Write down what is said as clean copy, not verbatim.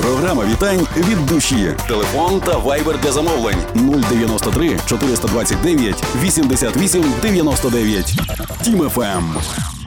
Програма вітань від душі. Телефон та вайбер для замовлень 093 429 88 99. Тім ФМ.